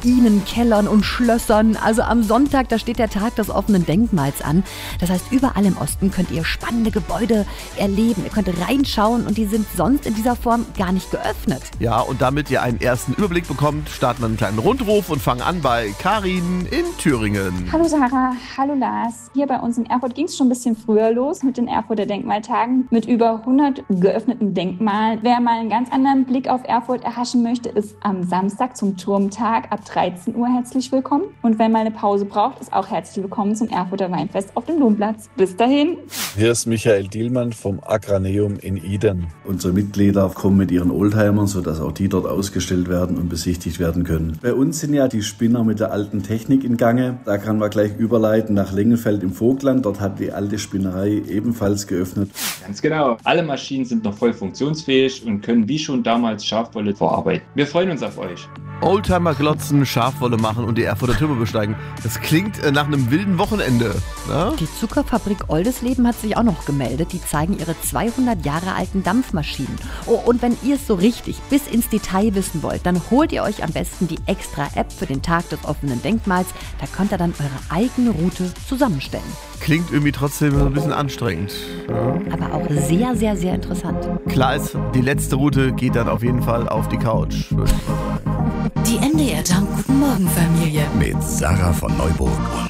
Ruinen, Kellern und Schlössern. Also am Sonntag, da steht der Tag des offenen Denkmals an. Das heißt, überall im Osten könnt ihr spannende Gebäude erleben. Ihr könnt reinschauen und die sind sonst in dieser Form gar nicht geöffnet. Ja, und damit ihr einen ersten Überblick bekommt, starten wir einen kleinen Rundruf und fangen an bei Karin in Thüringen. Hallo Sarah, hallo Lars. Hier bei uns in Erfurt ging es schon ein bisschen früher los mit den Erfurter Denkmaltagen mit über 100 geöffneten Denkmalen. Wer mal einen ganz anderen Blick auf Erfurt erhaschen möchte, ist am Samstag zum Turmtag ab 13 Uhr herzlich willkommen. Und wer mal eine Pause braucht, ist auch herzlich willkommen zum Erfurter Weinfest auf dem Domplatz. Bis dahin. Hier ist Michael Dielmann vom Agraneum in Iden. Unsere Mitglieder kommen mit ihren Oldtimern, sodass auch die dort ausgestellt werden und besichtigt werden können. Bei uns sind ja die Spinner mit der alten Technik in Gange. Da kann man gleich überleiten nach Lengenfeld im Vogtland. Dort hat die alte Spinnerei ebenfalls geöffnet. Ganz genau. Alle Maschinen sind noch voll funktionsfähig und können wie schon damals Schafwolle verarbeiten. Wir freuen uns auf euch. Oldtimer glotzen, Schafwolle machen und die Erfurter Türme besteigen. Das klingt nach einem wilden Wochenende. Na? Die Zuckerfabrik Oldesleben hat sich auch noch gemeldet. Die zeigen ihre 200 Jahre alten Dampfmaschinen. Oh, und wenn ihr es so richtig bis ins Detail wissen wollt, dann holt ihr euch am besten die Extra-App für den Tag des offenen Denkmals. Da könnt ihr dann eure eigene Route zusammenstellen. Klingt irgendwie trotzdem so ein bisschen anstrengend. Ja. Aber auch sehr, sehr, sehr interessant. Klar ist, die letzte Route geht dann auf jeden Fall auf die Couch. Die NDR Jump Guten Morgen Familie mit Sarah von Neuburg und